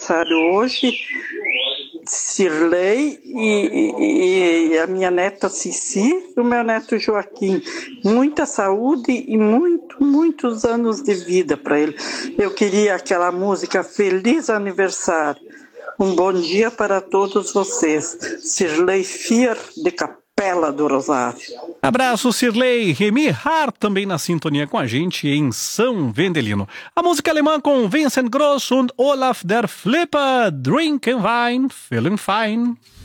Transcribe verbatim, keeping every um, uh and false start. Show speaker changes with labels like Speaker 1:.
Speaker 1: aniversário hoje, Cirlei e, e, e a minha neta Cici e o meu neto Joaquim. Muita saúde e muito, muitos anos de vida para ele. Eu queria aquela música Feliz Aniversário. Um bom dia para todos vocês. Cirlei Fier de Capela do Rosário.
Speaker 2: Abraço, Cirlei. Remy Hart também na sintonia com a gente em São Vendelino. A música alemã com Vincent Gross und Olaf der Flipper, Drink and Wine, Feeling Fine.